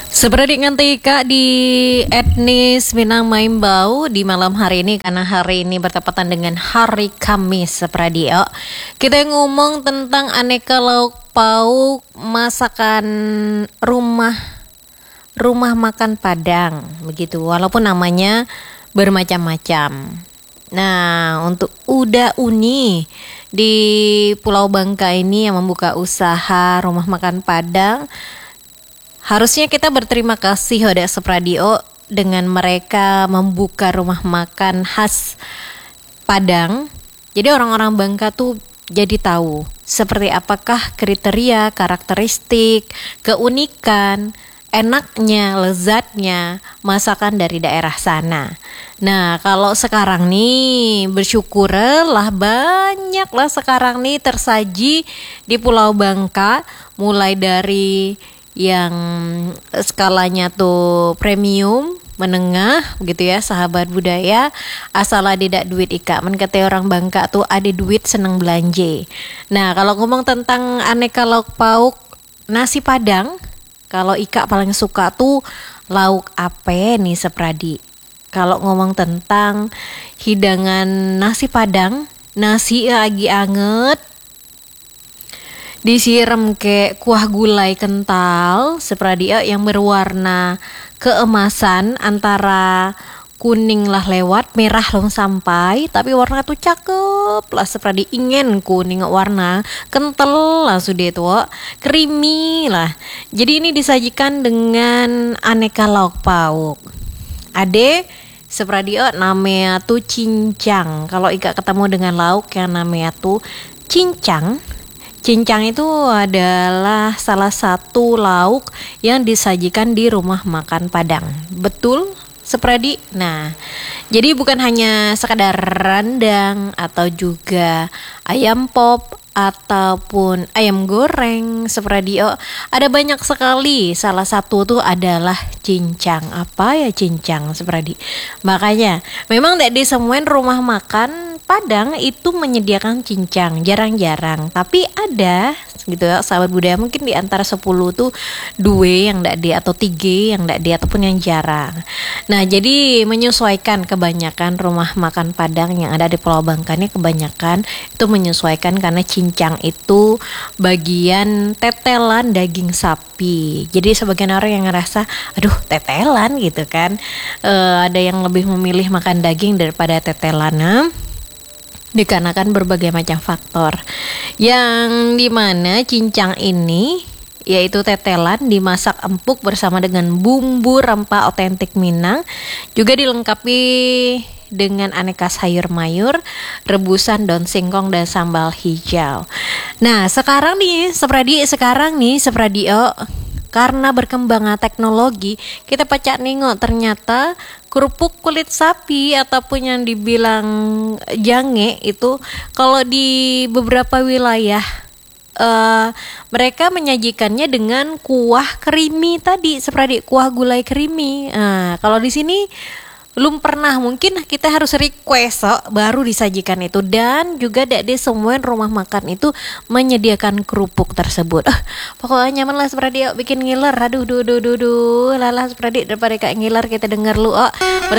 Seperti nganti Kak di etnis Minang Maimbau di malam hari ini karena hari ini bertepatan dengan hari Kamis Sepradio. Kita ngomong tentang aneka lauk pauk masakan rumah rumah makan Padang begitu walaupun namanya bermacam-macam. Nah, untuk Uda Uni di Pulau Bangka ini yang membuka usaha rumah makan Padang, harusnya kita berterima kasih Hoda Sepradio dengan mereka membuka rumah makan khas Padang. Jadi orang-orang Bangka tuh jadi tahu seperti apakah kriteria, karakteristik, keunikan, enaknya, lezatnya masakan dari daerah sana. Nah, kalau sekarang nih bersyukurlah banyaklah sekarang nih tersaji di Pulau Bangka, mulai dari yang skalanya tuh premium, menengah begitu ya, sahabat budaya, asal tidak duit ika. Men kata orang Bangka tuh ada duit seneng belanje. Nah, kalau ngomong tentang aneka lauk pauk nasi Padang, kalau Ika paling suka tuh lauk apa nih Sepradi? Kalau ngomong tentang hidangan nasi Padang, nasi lagi anget, disiram ke kuah gulai kental Sepradi yang berwarna keemasan antara kuning lah lewat, merah long sampai, tapi warna tuh cakep lah Sepradi ingin kuning warna kental lah sudah tuh creamy lah. Jadi ini disajikan dengan aneka lauk pauk. Ade Sepradi namanya tuh cincang. Kalau Ika ketemu dengan lauk yang namanya tuh cincang, cincang itu adalah salah satu lauk yang disajikan di rumah makan Padang. Betul Sepradi. Nah, jadi bukan hanya sekadar rendang atau juga ayam pop ataupun ayam goreng Sepradio, ada banyak sekali. Salah satu tuh adalah cincang. Apa ya cincang Sepradi? Makanya memang tidak di semua rumah makan Padang itu menyediakan cincang, jarang-jarang. Tapi ada gitu ya, sahabat budaya, mungkin di antara 10 tuh 2 yang ndak di atau 3 yang ndak di ataupun yang jarang. Nah, jadi menyesuaikan, kebanyakan rumah makan Padang yang ada di Pulau Bangka ini kebanyakan itu menyesuaikan karena cincang itu bagian tetelan daging sapi. Jadi sebagian orang yang ngerasa aduh tetelan gitu kan, ada yang lebih memilih makan daging daripada tetelan, dikarenakan berbagai macam faktor, yang dimana cincang ini yaitu tetelan dimasak empuk bersama dengan bumbu rempah otentik Minang, juga dilengkapi dengan aneka sayur mayur, rebusan daun singkong dan sambal hijau. Nah, sekarang nih Sepradio, karena berkembangnya teknologi, kita pacak nengok ternyata kerupuk kulit sapi ataupun yang dibilang jange itu kalau di beberapa wilayah mereka menyajikannya dengan kuah creamy tadi, seperti kuah gulai creamy. Kalau di sini belum pernah, mungkin kita harus request baru disajikan itu. Dan juga di semua rumah makan itu menyediakan kerupuk tersebut. Pokoknya nyaman lah seperti bikin ngiler. Aduh, lalah seperti daripada kayak ngiler kita dengar lu